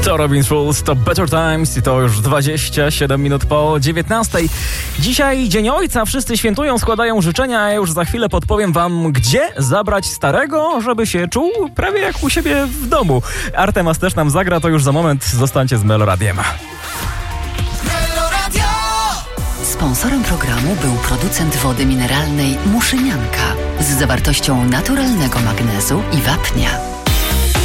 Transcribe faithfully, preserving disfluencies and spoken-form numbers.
To Robin Schulz, to Better Times i to już dwadzieścia siedem minut po dziewiętnastej. Dzisiaj Dzień Ojca, wszyscy świętują, składają życzenia, a ja już za chwilę podpowiem wam, gdzie zabrać starego, żeby się czuł prawie jak u siebie w domu. Artemas też nam zagra, to już za moment, zostańcie z Meloradiem. Sponsorem programu był producent wody mineralnej Muszynianka z zawartością naturalnego magnezu i wapnia.